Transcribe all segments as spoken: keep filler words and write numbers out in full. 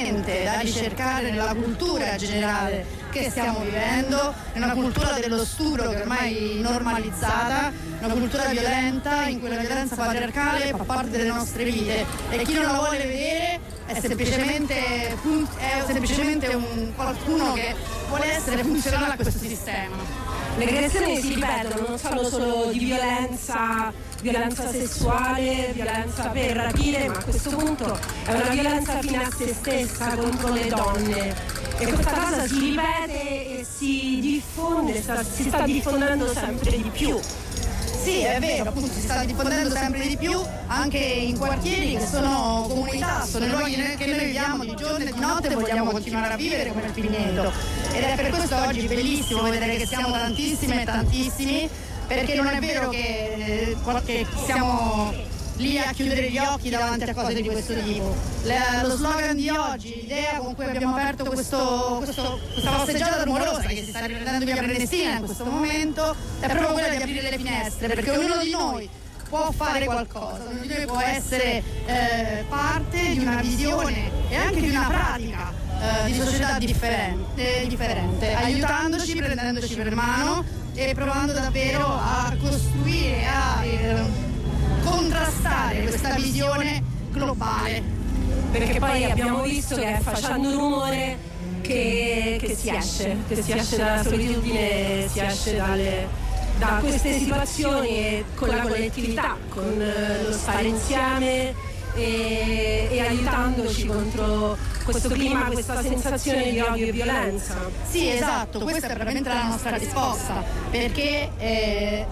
da ricercare nella cultura generale che stiamo vivendo, è una cultura dello stupro che ormai è normalizzata, una cultura violenta in cui la violenza patriarcale fa parte delle nostre vite e chi non la vuole vedere è semplicemente, è semplicemente un qualcuno che vuole essere funzionale a questo sistema. Le aggressioni si ripetono, non sono solo di violenza, violenza sessuale, violenza per rapire, ma a questo punto è una violenza fine a se stessa contro le donne. E questa cosa si ripete e si diffonde, si sta diffondendo sempre di più. Sì, è vero, appunto si sta diffondendo sempre di più anche in quartieri che sono comunità, sono luoghi che noi viviamo di giorno e di notte e vogliamo continuare a vivere come il Pigneto. Ed è per questo oggi bellissimo vedere che siamo tantissime e tantissimi, perché non è vero che, che siamo lì a chiudere gli occhi davanti a cose di questo tipo. Le, lo slogan di oggi, l'idea con cui abbiamo aperto questo, questo, questa passeggiata rumorosa che si sta riprendendo via Prenestina in questo momento è proprio quella di aprire le finestre, perché ognuno di noi può fare qualcosa, ognuno di noi può essere eh, parte di una visione e anche di una pratica eh, di società differente, differente, aiutandoci, prendendoci per mano e provando davvero a costruire, a eh, contrastare questa visione globale. Perché poi abbiamo visto che è facendo rumore che, che si esce, che si esce dalla solitudine, si esce dalle, da queste situazioni e con la collettività, con lo stare insieme e, e aiutandoci contro questo clima, questa sensazione di odio e violenza. Sì, esatto, questa è veramente la nostra risposta, perché eh,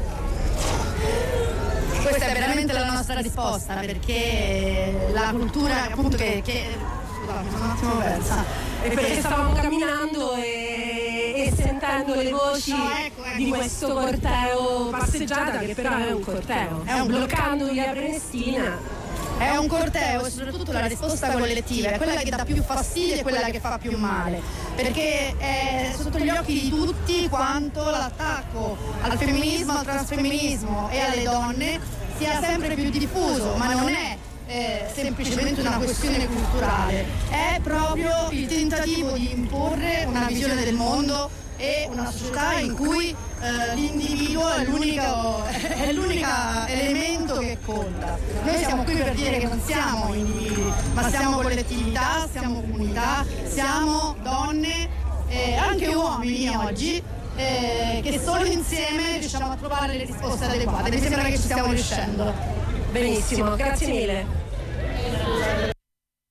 questa è veramente la nostra risposta, perché la cultura appunto che, che scusami, sono un attimo persa. E perché stavamo camminando e, e sentendo le voci no, ecco, ecco, di questo corteo passeggiata, che però è un corteo, è un bloccando via Prenestina. È un corteo e soprattutto la risposta collettiva è quella che dà più fastidio e quella che fa più male, perché è sotto gli occhi di tutti quanto l'attacco al femminismo, al transfemminismo e alle donne sia sempre più diffuso, ma non è eh, semplicemente una questione culturale, è proprio il tentativo di imporre una visione del mondo e una società in cui eh, l'individuo è l'unico, è l'unico elemento che conta. Noi siamo qui per dire che non siamo individui, ma siamo collettività, siamo comunità, siamo donne e anche uomini oggi, eh, che solo insieme riusciamo a trovare le risposte adeguate. Mi sembra che ci stiamo riuscendo. Benissimo, grazie mille.